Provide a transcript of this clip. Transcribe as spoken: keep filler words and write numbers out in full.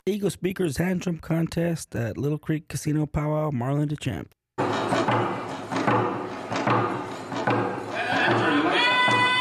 Eagle Speakers Hand Drum Contest at Little Creek Casino Powwow, Marlin DeChamp.